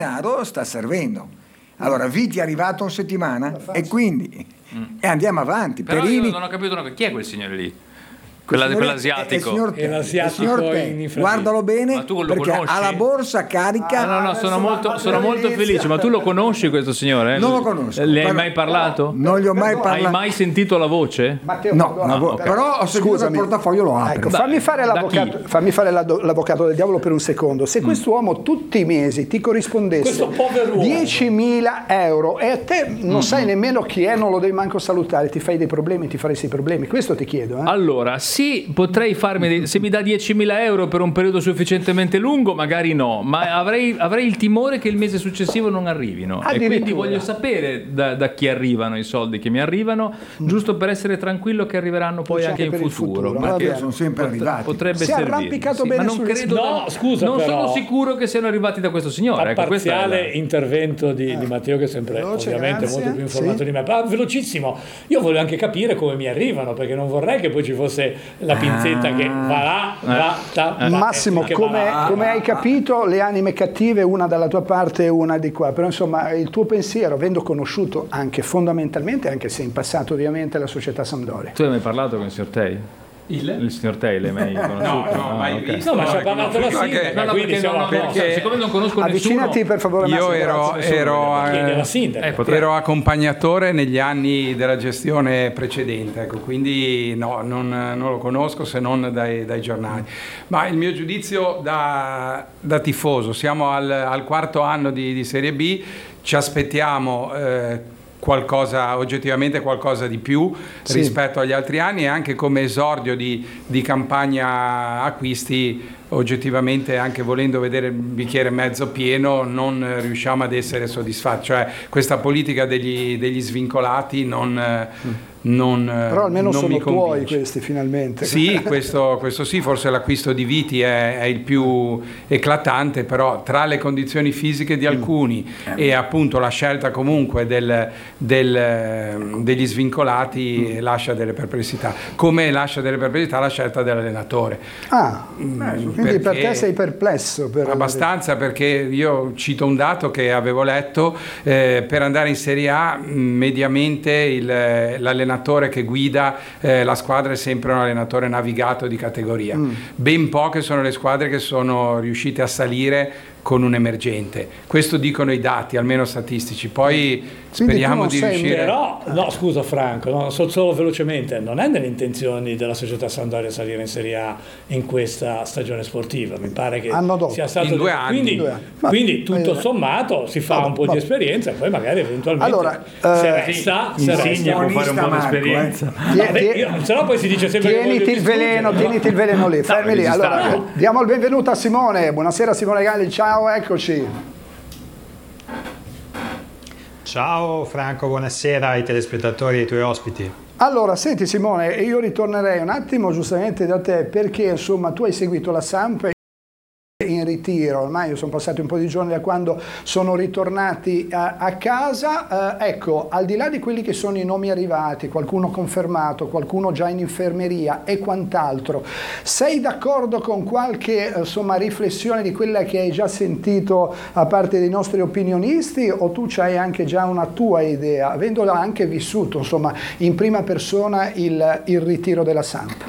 denaro sta servendo. Allora Viti è arrivato in settimana e quindi e andiamo avanti. Però Perini, io non ho capito chi è quel signore lì? Quell'asiatico. È l'asiatico guardalo bene, Ma tu lo perché conosci? ha la borsa carica. No, sono molto felice. Ma tu lo conosci questo signore? Non lo conosco. Le hai mai parlato? Non gli ho mai parlato. Hai mai sentito la voce? Matteo, No, però ho seguito il portafoglio, lo apre. Ecco, fammi fare l'avvocato del diavolo per un secondo. Se quest'uomo tutti i mesi ti corrispondesse 10.000 euro e a te non sai nemmeno chi è, non lo devi manco salutare, ti fai dei problemi, ti faresti problemi. Questo ti chiedo. Allora, sì, potrei farmi se mi dà 10.000 euro per un periodo sufficientemente lungo, magari no, ma avrei il timore che il mese successivo non arrivino. E quindi voglio sapere da chi arrivano i soldi che mi arrivano, giusto per essere tranquillo che arriveranno poi anche in futuro. Perché sono sempre arrivati. Potrebbe si è servire. arrampicato bene, ma non credo. No, scusa, non però, sono sicuro che siano arrivati da questo signore. A parziale intervento di Matteo, che è sempre Veloce, ovviamente grazie. molto più informato di me. Ma velocissimo, io voglio anche capire come mi arrivano, perché non vorrei che poi ci fosse la pinzetta che va là, Massimo, come hai capito, le anime cattive, una dalla tua parte e una di qua, però insomma il tuo pensiero, avendo conosciuto anche fondamentalmente, anche se in passato ovviamente, la società Sampdoria. Tu hai mai parlato con il signor Tei? Il signor Tei l'hai mai conosciuto? No, mai visto. No, ma ci ha parlato la sindaca, quindi siamo siccome non conosco Avvicinati per favore. Io ero accompagnatore negli anni della gestione precedente, ecco, quindi no, non lo conosco se non dai giornali. Ma il mio giudizio da tifoso, siamo al quarto anno di Serie B, ci aspettiamo oggettivamente qualcosa di più rispetto agli altri anni, e anche come esordio di campagna acquisti, oggettivamente, anche volendo vedere il bicchiere mezzo pieno, non riusciamo ad essere soddisfatti. Cioè questa politica degli svincolati però almeno non sono mi tuoi convince. questi, finalmente. Sì, questo sì, forse l'acquisto di Viti è il più eclatante, però tra le condizioni fisiche di alcuni e appunto la scelta comunque degli svincolati lascia delle perplessità, come lascia delle perplessità la scelta dell'allenatore. Quindi per te sei perplesso? Abbastanza, perché io cito un dato che avevo letto, per andare in Serie A mediamente l'allenatore che guida la squadra è sempre un allenatore navigato di categoria. Ben poche sono le squadre che sono riuscite a salire con un emergente. Questo dicono i dati, almeno statistici. Poi speriamo di riuscire. Però, no, scusa Franco, solo velocemente, non è nelle intenzioni della società Sampdoria salire in Serie A in questa stagione sportiva. Mi pare che sia stato in 2 anni. Quindi tutto sommato si fa un po' di esperienza e poi magari eventualmente se resta può fare un po' di esperienza. Se no poi si dice sempre tieniti il veleno lì, fermi lì. Allora, diamo il benvenuto a Simone. Buonasera Simone Galli, ciao, eccoci. Ciao Franco, buonasera ai telespettatori e ai tuoi ospiti. Allora, senti Simone, io ritornerei un attimo giustamente da te, perché insomma tu hai seguito la Samp in ritiro, ormai sono passati un po' di giorni da quando sono ritornati a casa, ecco, al di là di quelli che sono i nomi arrivati, qualcuno confermato, qualcuno già in infermeria e quant'altro, sei d'accordo con qualche insomma riflessione di quella che hai già sentito a parte dei nostri opinionisti, o tu c'hai anche già una tua idea, avendola anche vissuto insomma in prima persona il ritiro della Samp?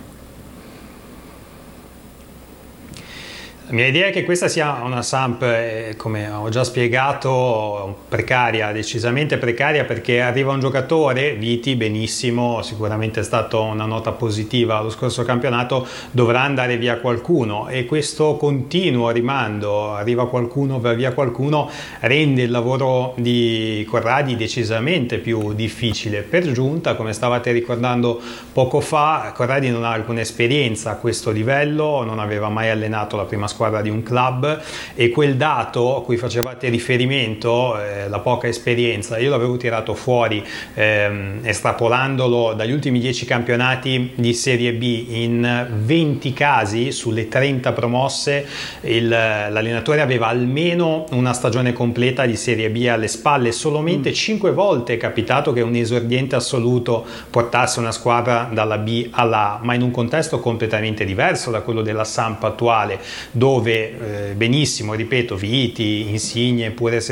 La mia idea è che questa sia una Samp, come ho già spiegato, precaria, decisamente precaria, perché arriva un giocatore, Viti, benissimo, sicuramente è stata una nota positiva lo scorso campionato, dovrà andare via qualcuno, e questo continuo rimando, arriva qualcuno, va via qualcuno, rende il lavoro di Corradi decisamente più difficile. Per giunta, come stavate ricordando poco fa, Corradi non ha alcuna esperienza a questo livello, non aveva mai allenato la prima squadra di un club, e quel dato a cui facevate riferimento, la poca esperienza, io l'avevo tirato fuori estrapolandolo dagli ultimi 10 campionati di Serie B. In 20 casi sulle 30 promosse l'allenatore aveva almeno una stagione completa di Serie B alle spalle. Solamente 5 volte è capitato che un esordiente assoluto portasse una squadra dalla B alla A, ma in un contesto completamente diverso da quello della Samp attuale, dove dove benissimo, ripeto, Viti, Insigne, pure se